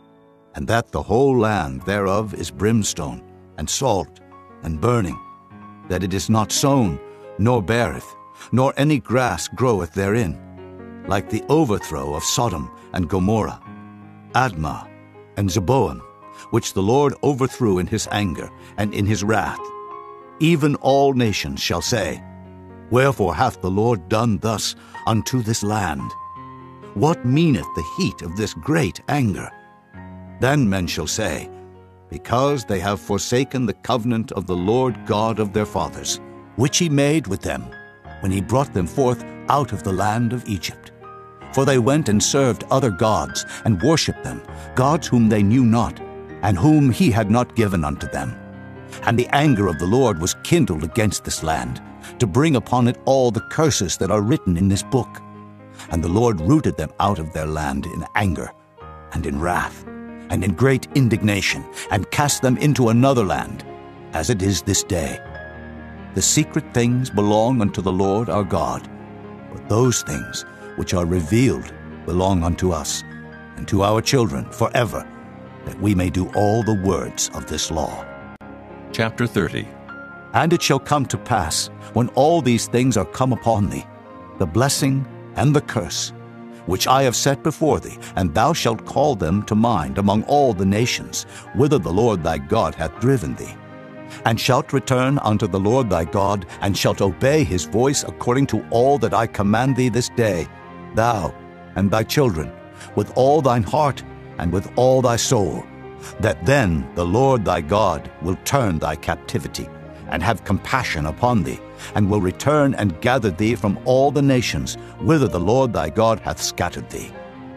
and that the whole land thereof is brimstone, and salt, and burning, that it is not sown, nor beareth, nor any grass groweth therein, like the overthrow of Sodom and Gomorrah, Admah, and Zeboim, which the Lord overthrew in his anger and in his wrath. Even all nations shall say, Wherefore hath the Lord done thus unto this land? What meaneth the heat of this great anger? Then men shall say, Because they have forsaken the covenant of the Lord God of their fathers, which he made with them, when he brought them forth out of the land of Egypt. For they went and served other gods, and worshipped them, gods whom they knew not, and whom he had not given unto them. And the anger of the Lord was kindled against this land, to bring upon it all the curses that are written in this book. And the Lord rooted them out of their land in anger, and in wrath, and in great indignation, and cast them into another land, as it is this day. The secret things belong unto the Lord our God, but those things which are revealed belong unto us, and to our children forever, that we may do all the words of this law. Chapter thirty. And it shall come to pass, when all these things are come upon thee, the blessing and the curse, which I have set before thee, and thou shalt call them to mind among all the nations, whither the Lord thy God hath driven thee, and shalt return unto the Lord thy God, and shalt obey his voice according to all that I command thee this day, thou and thy children, with all thine heart and with all thy soul, that then the Lord thy God will turn thy captivity, and have compassion upon thee, and will return and gather thee from all the nations whither the Lord thy God hath scattered thee.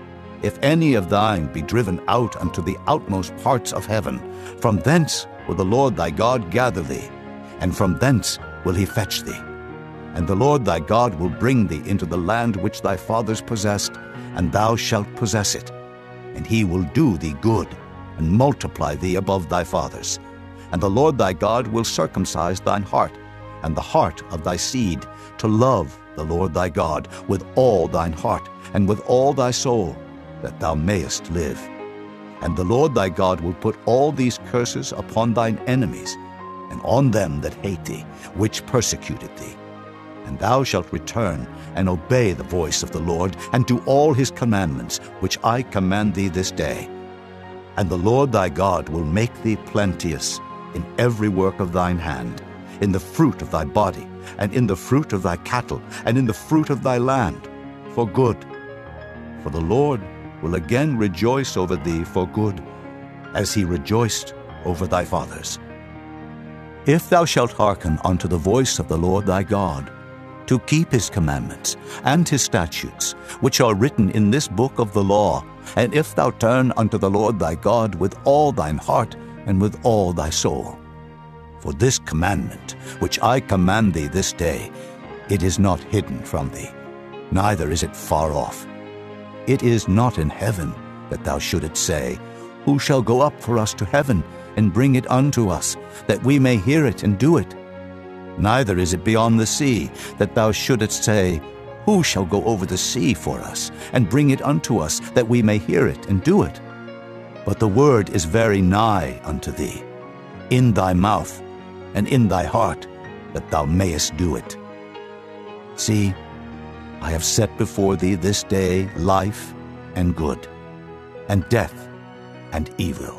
If any of thine be driven out unto the outmost parts of heaven, from thence will the Lord thy God gather thee, and from thence will he fetch thee. And the Lord thy God will bring thee into the land which thy fathers possessed, and thou shalt possess it. And he will do thee good, and multiply thee above thy fathers. And the Lord thy God will circumcise thine heart, and the heart of thy seed, to love the Lord thy God with all thine heart, and with all thy soul, that thou mayest live. And the Lord thy God will put all these curses upon thine enemies, and on them that hate thee, which persecuted thee. And thou shalt return and obey the voice of the Lord, and do all his commandments, which I command thee this day. And the Lord thy God will make thee plenteous in every work of thine hand, in the fruit of thy body, and in the fruit of thy cattle, and in the fruit of thy land, for good. For the Lord will again rejoice over thee for good, as he rejoiced over thy fathers. If thou shalt hearken unto the voice of the Lord thy God, to keep his commandments and his statutes, which are written in this book of the law, and if thou turn unto the Lord thy God with all thine heart and with all thy soul. For this commandment, which I command thee this day, it is not hidden from thee, neither is it far off. It is not in heaven, that thou shouldest say, Who shall go up for us to heaven, and bring it unto us, that we may hear it and do it? Neither is it beyond the sea, that thou shouldest say, Who shall go over the sea for us, and bring it unto us, that we may hear it and do it? But the word is very nigh unto thee, in thy mouth and in thy heart, that thou mayest do it. See, I have set before thee this day life and good, and death and evil.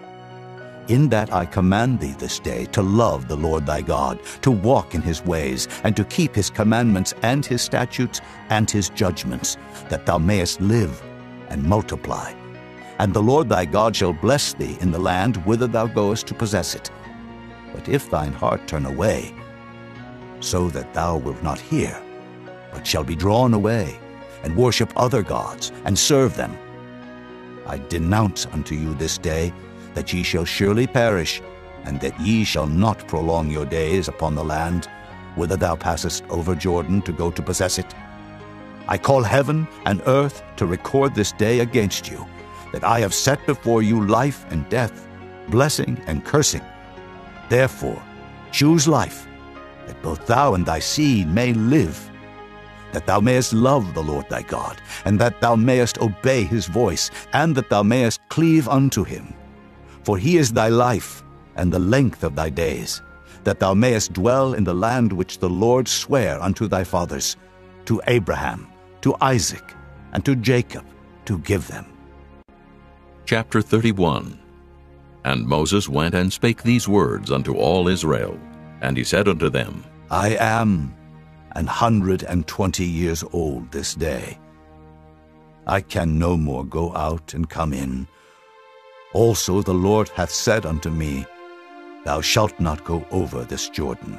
In that I command thee this day to love the Lord thy God, to walk in his ways, and to keep his commandments and his statutes and his judgments, that thou mayest live and multiply. And the Lord thy God shall bless thee in the land whither thou goest to possess it. But if thine heart turn away, so that thou wilt not hear, but shall be drawn away, and worship other gods, and serve them, I denounce unto you this day that ye shall surely perish, and that ye shall not prolong your days upon the land whither thou passest over Jordan to go to possess it. I call heaven and earth to record this day against you, that I have set before you life and death, blessing and cursing. Therefore choose life, that both thou and thy seed may live, that thou mayest love the Lord thy God, and that thou mayest obey his voice, and that thou mayest cleave unto him. For he is thy life, and the length of thy days, that thou mayest dwell in the land which the Lord sware unto thy fathers, to Abraham, to Isaac, and to Jacob, to give them. Chapter thirty-one. And Moses went and spake these words unto all Israel. And he said unto them, I am an hundred and twenty years old this day. I can no more go out and come in. Also the Lord hath said unto me, Thou shalt not go over this Jordan.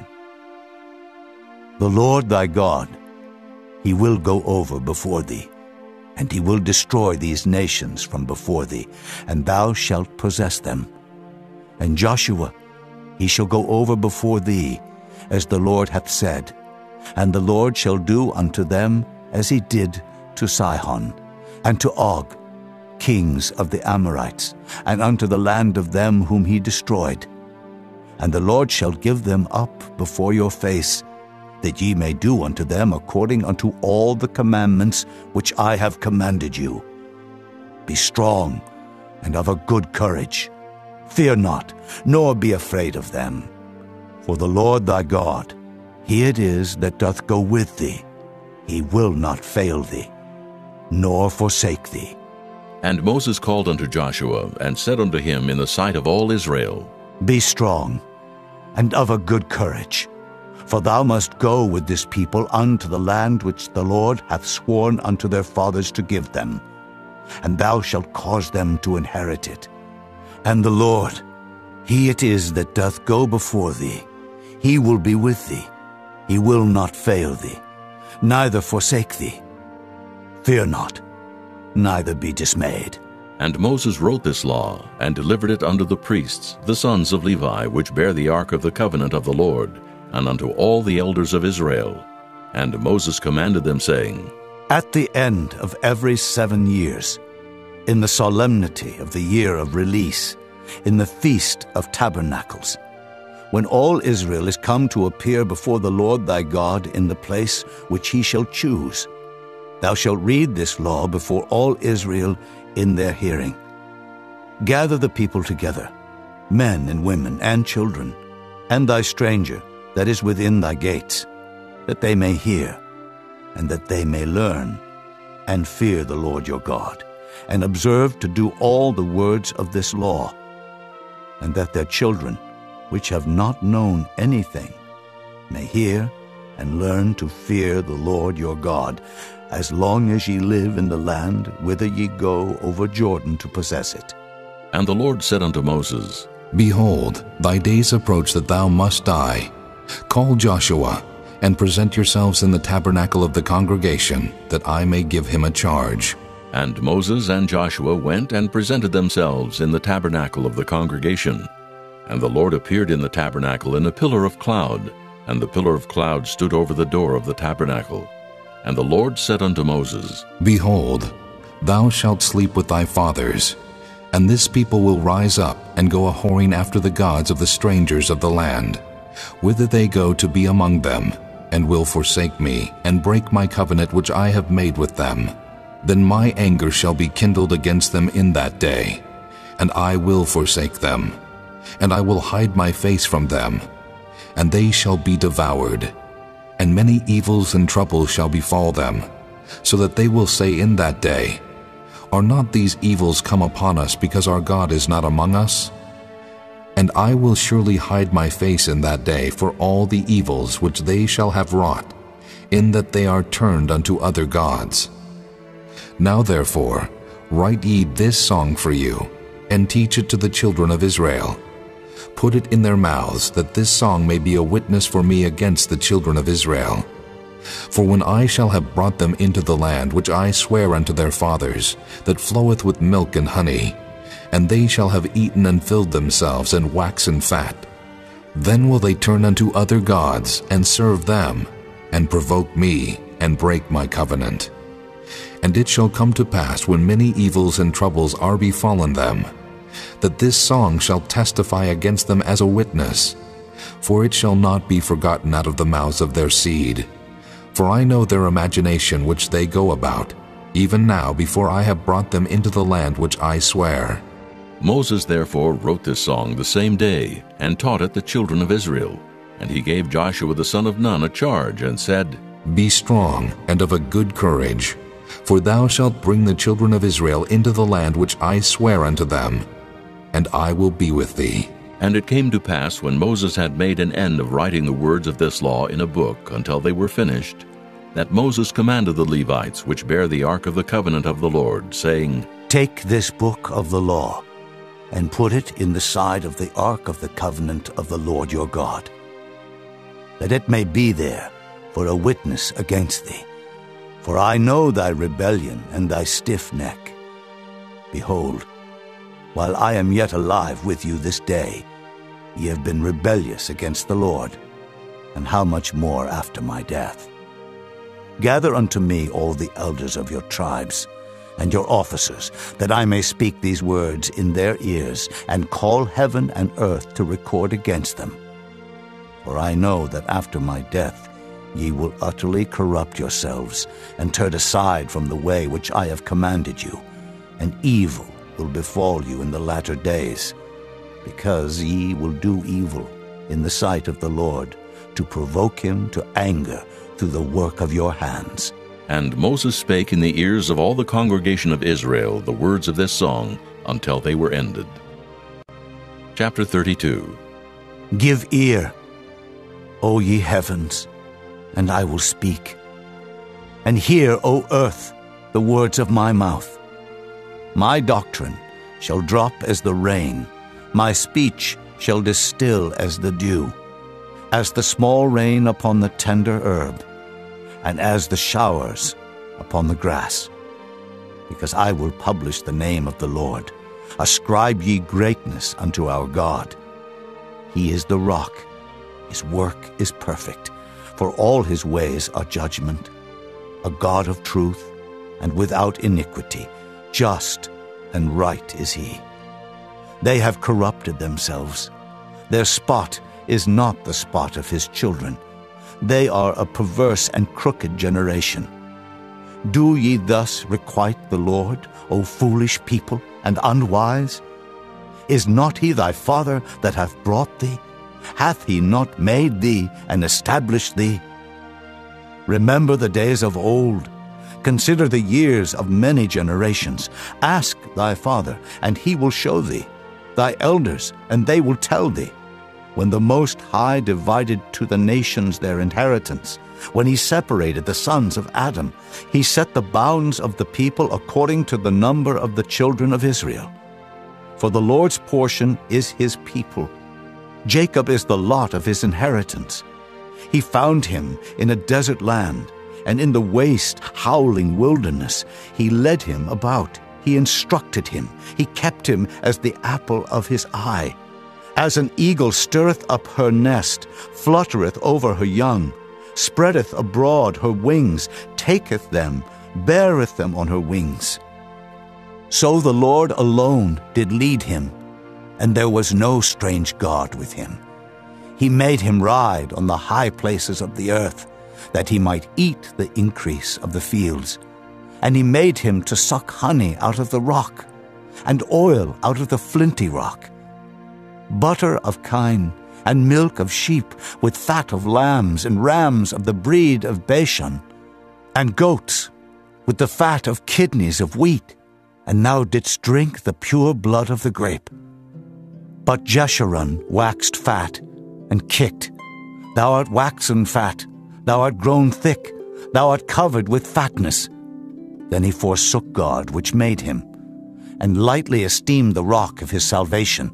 The Lord thy God, he will go over before thee, and he will destroy these nations from before thee, and thou shalt possess them. And Joshua, he shall go over before thee, as the Lord hath said, and the Lord shall do unto them as he did to Sihon, and to Og, kings of the Amorites, and unto the land of them whom he destroyed. And the Lord shall give them up before your face, that ye may do unto them according unto all the commandments which I have commanded you. Be strong and of a good courage. Fear not, nor be afraid of them. For the Lord thy God, he it is that doth go with thee. He will not fail thee, nor forsake thee. And Moses called unto Joshua, and said unto him in the sight of all Israel, Be strong, and of a good courage, for thou must go with this people unto the land which the Lord hath sworn unto their fathers to give them, and thou shalt cause them to inherit it. And the Lord, he it is that doth go before thee. He will be with thee. He will not fail thee, neither forsake thee. Fear not, neither be dismayed. And Moses wrote this law, and delivered it unto the priests, the sons of Levi, which bear the ark of the covenant of the Lord, and unto all the elders of Israel. And Moses commanded them, saying, At the end of every seven years, in the solemnity of the year of release, in the feast of tabernacles, when all Israel is come to appear before the Lord thy God in the place which he shall choose, thou shalt read this law before all Israel in their hearing. Gather the people together, men and women and children, and thy stranger that is within thy gates, that they may hear, and that they may learn, and fear the Lord your God, and observe to do all the words of this law, and that their children, which have not known anything, may hear and learn to fear the Lord your God, as long as ye live in the land whither ye go over Jordan to possess it. And the Lord said unto Moses, Behold, thy days approach that thou must die. Call Joshua, and present yourselves in the tabernacle of the congregation, that I may give him a charge." And Moses and Joshua went and presented themselves in the tabernacle of the congregation. And the Lord appeared in the tabernacle in a pillar of cloud, and the pillar of cloud stood over the door of the tabernacle. And the Lord said unto Moses, "Behold, thou shalt sleep with thy fathers, and this people will rise up and go a-whoring after the gods of the strangers of the land, whither they go to be among them, and will forsake me, and break my covenant which I have made with them. Then my anger shall be kindled against them in that day, and I will forsake them, and I will hide my face from them, and they shall be devoured. And many evils and troubles shall befall them, so that they will say in that day, Are not these evils come upon us because our God is not among us? And I will surely hide my face in that day for all the evils which they shall have wrought, in that they are turned unto other gods. Now therefore, write ye this song for you, and teach it to the children of Israel. Put it in their mouths, that this song may be a witness for me against the children of Israel. For when I shall have brought them into the land which I swear unto their fathers, that floweth with milk and honey, and they shall have eaten and filled themselves and waxen fat, then will they turn unto other gods and serve them, and provoke me, and break my covenant. And it shall come to pass, when many evils and troubles are befallen them, that this song shall testify against them as a witness, for it shall not be forgotten out of the mouths of their seed. For I know their imagination which they go about, even now before I have brought them into the land which I swear." Moses therefore wrote this song the same day, and taught it the children of Israel. And he gave Joshua the son of Nun a charge, and said, "Be strong and of a good courage, for thou shalt bring the children of Israel into the land which I swear unto them, and I will be with thee." And it came to pass, when Moses had made an end of writing the words of this law in a book until they were finished, that Moses commanded the Levites which bear the ark of the covenant of the Lord, saying, "Take this book of the law, and put it in the side of the ark of the covenant of the Lord your God, that it may be there for a witness against thee. For I know thy rebellion and thy stiff neck. Behold, while I am yet alive with you this day, ye have been rebellious against the Lord, and how much more after my death? Gather unto me all the elders of your tribes, and your officers, that I may speak these words in their ears, and call heaven and earth to record against them. For I know that after my death ye will utterly corrupt yourselves, and turn aside from the way which I have commanded you, and evil will befall you in the latter days, because ye will do evil in the sight of the Lord, to provoke him to anger through the work of your hands." And Moses spake in the ears of all the congregation of Israel the words of this song until they were ended. Chapter thirty-two. Give ear, O ye heavens, and I will speak. And hear, O earth, the words of my mouth. My doctrine shall drop as the rain, my speech shall distill as the dew, as the small rain upon the tender herb, and as the showers upon the grass. Because I will publish the name of the Lord. Ascribe ye greatness unto our God. He is the rock, his work is perfect, for all his ways are judgment. A God of truth, and without iniquity, just and right is he. They have corrupted themselves. Their spot is not the spot of his children. They are a perverse and crooked generation. Do ye thus requite the Lord, O foolish people, and unwise? Is not he thy father that hath brought thee? Hath he not made thee and established thee? Remember the days of old. Consider the years of many generations. Ask thy father, and he will show thee, thy elders, and they will tell thee. When the Most High divided to the nations their inheritance, when he separated the sons of Adam, he set the bounds of the people according to the number of the children of Israel. For the Lord's portion is his people. Jacob is the lot of his inheritance. He found him in a desert land, and in the waste, howling wilderness. He led him about. He instructed him. He kept him as the apple of his eye. As an eagle stirreth up her nest, fluttereth over her young, spreadeth abroad her wings, taketh them, beareth them on her wings. So the Lord alone did lead him, and there was no strange God with him. He made him ride on the high places of the earth, that he might eat the increase of the fields. And he made him to suck honey out of the rock, and oil out of the flinty rock, butter of kine, and milk of sheep, with fat of lambs, and rams of the breed of Bashan, and goats, with the fat of kidneys of wheat, and thou didst drink the pure blood of the grape. But Jeshurun waxed fat, and kicked. Thou art waxen fat, thou art grown thick, thou art covered with fatness. Then he forsook God which made him, and lightly esteemed the rock of his salvation.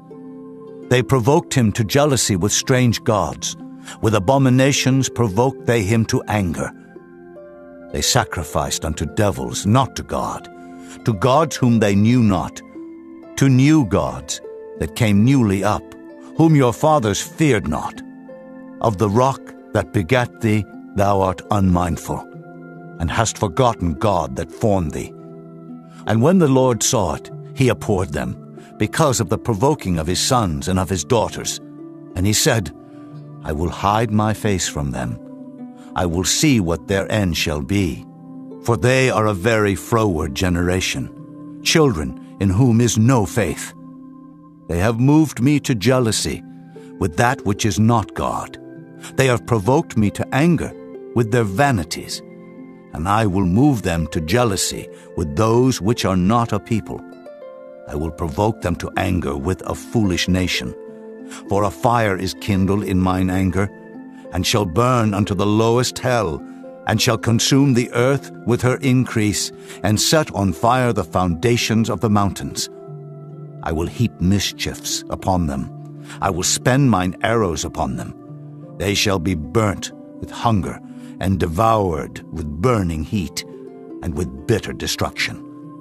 They provoked him to jealousy with strange gods. With abominations provoked they him to anger. They sacrificed unto devils, not to God, to gods whom they knew not, to new gods that came newly up, whom your fathers feared not. Of the rock that begat thee thou art unmindful, and hast forgotten God that formed thee. And when the Lord saw it, he abhorred them, because of the provoking of his sons and of his daughters. And he said, I will hide my face from them. I will see what their end shall be. For they are a very froward generation, children in whom is no faith. They have moved me to jealousy with that which is not God. They have provoked me to anger with their vanities, and I will move them to jealousy with those which are not a people. I will provoke them to anger with a foolish nation. For a fire is kindled in mine anger, and shall burn unto the lowest hell, and shall consume the earth with her increase, and set on fire the foundations of the mountains. I will heap mischiefs upon them. I will spend mine arrows upon them. They shall be burnt with hunger, and devoured with burning heat, and with bitter destruction.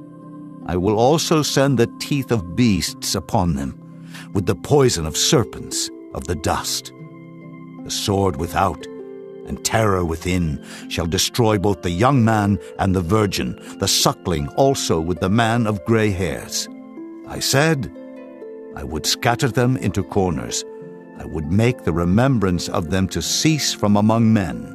I will also send the teeth of beasts upon them, with the poison of serpents of the dust. The sword without, and terror within, shall destroy both the young man and the virgin, the suckling also with the man of gray hairs. I said, I would scatter them into corners. I would make the remembrance of them to cease from among men.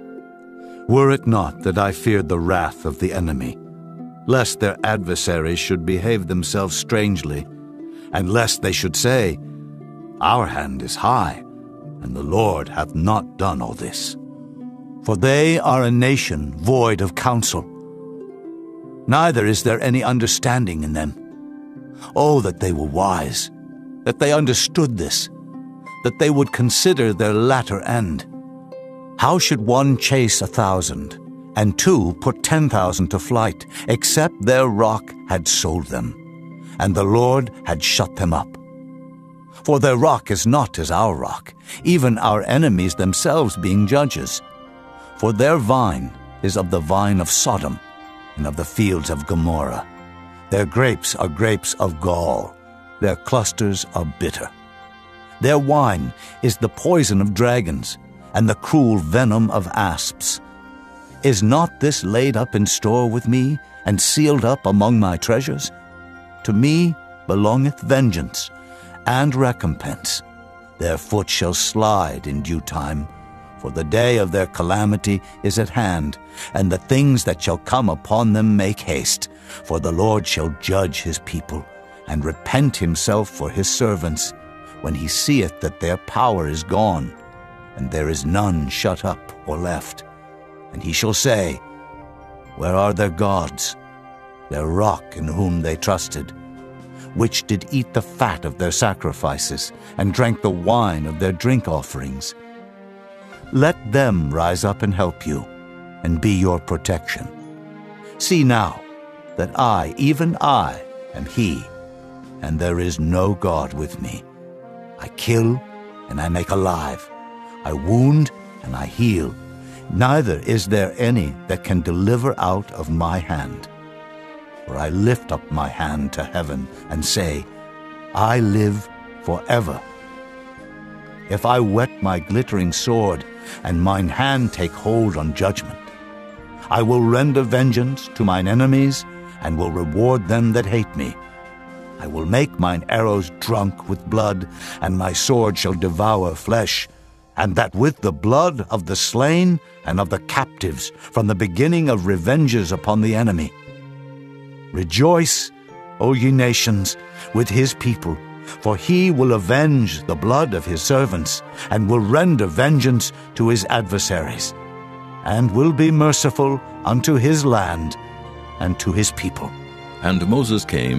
Were it not that I feared the wrath of the enemy, lest their adversaries should behave themselves strangely, and lest they should say, Our hand is high, and the Lord hath not done all this. For they are a nation void of counsel, neither is there any understanding in them. Oh, that they were wise, that they understood this, that they would consider their latter end. How should one chase a thousand, and two put ten thousand to flight, except their rock had sold them, and the Lord had shut them up? For their rock is not as our rock, even our enemies themselves being judges. For their vine is of the vine of Sodom, and of the fields of Gomorrah. Their grapes are grapes of gall, their clusters are bitter. Their wine is the poison of dragons, and the cruel venom of asps. Is not this laid up in store with me, and sealed up among my treasures? To me belongeth vengeance and recompense. Their foot shall slide in due time, for the day of their calamity is at hand, and the things that shall come upon them make haste. For the Lord shall judge his people, and repent himself for his servants, when he seeth that their power is gone, and there is none shut up or left. And he shall say, Where are their gods, their rock in whom they trusted, which did eat the fat of their sacrifices, and drank the wine of their drink offerings? Let them rise up and help you, and be your protection. See now that I, even I, am he, and there is no God with me. I kill, and I make alive. I wound and I heal. Neither is there any that can deliver out of my hand. For I lift up my hand to heaven and say, I live forever. If I whet my glittering sword, and mine hand take hold on judgment, I will render vengeance to mine enemies, and will reward them that hate me. I will make mine arrows drunk with blood, and my sword shall devour flesh, and that with the blood of the slain and of the captives, from the beginning of revenges upon the enemy. Rejoice, O ye nations, with his people, for he will avenge the blood of his servants, and will render vengeance to his adversaries, and will be merciful unto his land and to his people. And Moses came